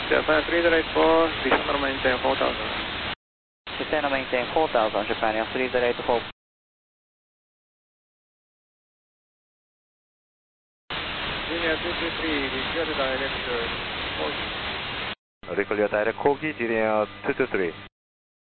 Japan 3084, December maintain 4000. December maintain 4000, Japan Air 3084. Linear 223, require direct Kogi. Require direct Kogi, Linear 223.